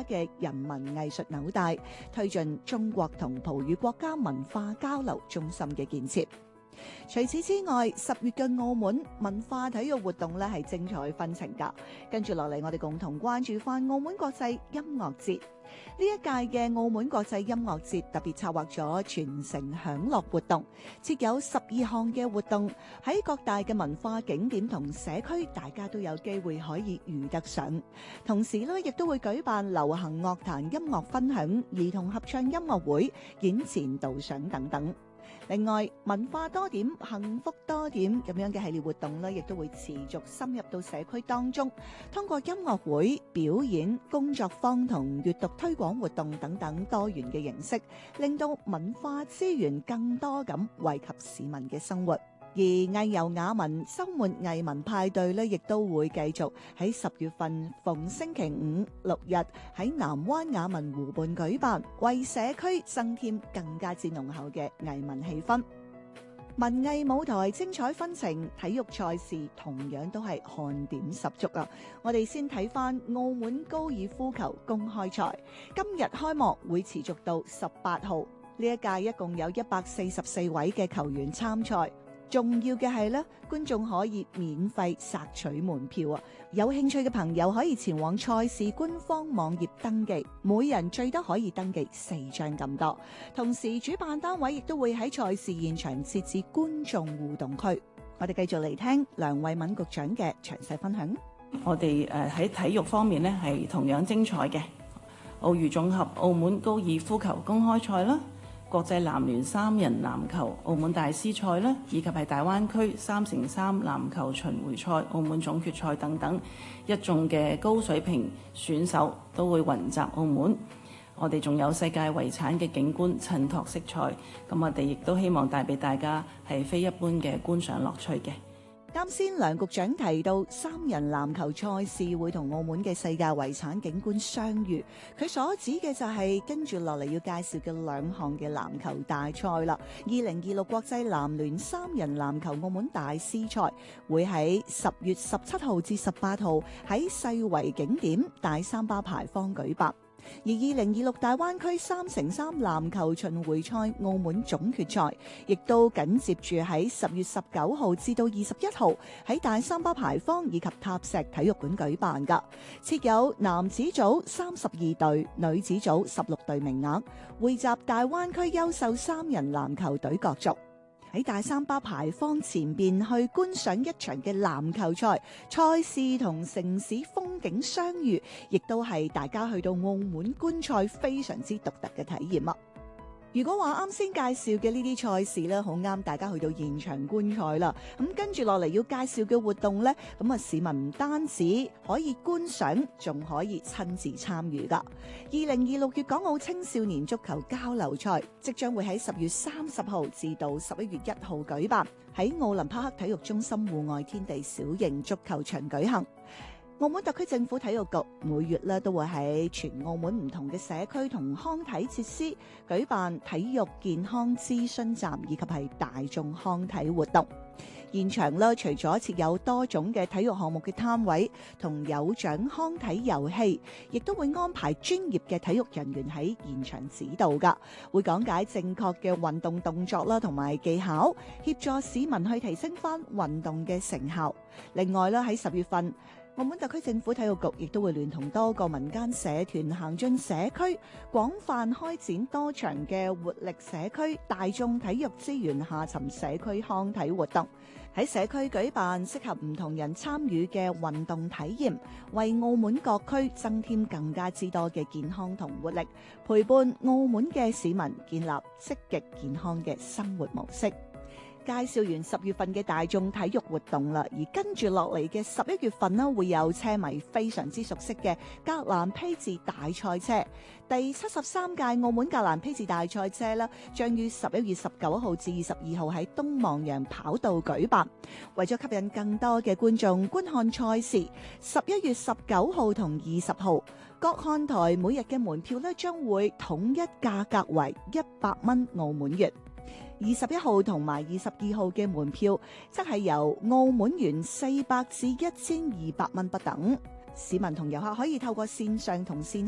嘅人民藝術紐帶，推進中國同葡語國家文化交流中心嘅建設。除此之外，10月嘅澳門文化體育活動咧係精彩紛呈㗎。跟住落嚟，我哋共同關注翻澳門國際音樂節。呢一屆嘅澳門國際音樂節特別策劃咗全城享樂活動，設有12項嘅活動，喺各大嘅文化景點同社區，大家都有機會可以遇得上。同時咧，亦都會舉辦流行樂壇音樂分享、兒童合唱音樂會、演前導賞等等。另外，文化多點、幸福多點咁樣嘅系列活動咧，亦都會持續深入到社區當中，通過音樂會、表演、工作坊同閱讀推廣活動等等多元嘅形式，令到文化資源更多咁惠及市民嘅生活。而藝遊雅文週末藝文派對咧，亦都會繼續喺10月份逢星期五、6日喺南灣雅文湖畔舉辦，為社區增添更加之濃厚嘅藝文氣氛。文藝舞台精彩紛呈，體育賽事同樣都係看點十足啊！我哋先睇翻澳門高爾夫球公開賽，今日開幕會持續到18號。呢一屆一共有144位嘅球員參賽。重要嘅係咧，觀眾可以免費索取門票啊！有興趣嘅朋友可以前往賽事官方網頁登記，每人最多可以登記4張咁多。同時，主辦單位亦都會喺賽事現場設置觀眾互動區。我哋繼續嚟聽梁慧敏局長嘅詳細分享。 我哋喺體育方面呢係同樣精彩嘅，澳娛綜合澳門高爾夫球公開賽啦，國際籃聯3人籃球澳門大師賽啦，以及係大灣區3x3籃球巡迴賽澳門總決賽等等，一眾嘅高水平選手都會雲集澳門。我哋仲有世界遺產嘅景觀襯托色彩，咁我哋亦都希望帶俾大家係非一般嘅觀賞樂趣嘅。 啱先梁局長提到3人籃球賽事會同澳門嘅世界遺產景觀相遇，佢所指嘅就係跟住落嚟要介紹嘅2項嘅籃球大賽啦。2026國際籃聯3人籃球澳門大師賽會喺10月17號至18號喺世遺景點大三巴牌坊舉辦。而2026大灣區3x3籃球巡迴賽澳門總決賽，亦都緊接住喺10月19號至到21號喺大三巴牌坊以及塔石體育館舉辦㗎，設有男子組32隊、女子組16隊名額，匯集大灣區優秀3人籃球隊角逐。喺大三巴牌坊前邊去觀賞一場嘅籃球賽，賽事同城市風景相遇，亦都係大家去到澳門觀賽非常之獨特嘅體驗啊！如果話啱先介紹嘅呢啲賽事咧，好啱大家去到現場觀賽啦。咁跟住落嚟要介紹嘅活動呢，咁啊市民唔單止可以觀賞，仲可以親自參與噶。2026粵港澳青少年足球交流賽即將會喺10月30號至到11月1號舉辦，喺奧林匹克體育中心戶外天地小型足球場舉行。澳門特區政府體育局每月咧都會喺全澳門唔同嘅社區同康體設施舉辦體育健康諮詢站以及係大眾康體活動。現場咧除咗設有多種嘅體育項目嘅攤位同有獎康體遊戲，亦都會安排專業嘅體育人員喺現場指導㗎，會講解正確嘅運動動作啦同埋技巧，協助市民去提升返運動嘅成效。另外咧喺10月份，澳門特區政府體育局亦都會聯同多個民間社團行進社區，廣泛開展多場嘅活力社區大眾體育資源下沉社區康體活動，喺社區舉辦適合唔同人參與嘅運動體驗，為澳門各區增添更加之多嘅健康同活力，陪伴澳門嘅市民建立積極健康嘅生活模式。介紹完10月份嘅大眾體育活動啦，而跟住落嚟嘅11月份呢，會有車迷非常之熟悉嘅格蘭披治大賽車。第73屆澳門格蘭披治大賽車呢，將於11月19號至22號喺東望洋跑道舉辦。為咗吸引更多嘅觀眾觀看賽事，11月19號同20號，各看台每日嘅門票呢，將會統一價格為100蚊澳門元。21號同埋22號嘅門票則係由澳門元400至1200蚊不等。市民同遊客可以透過線上同線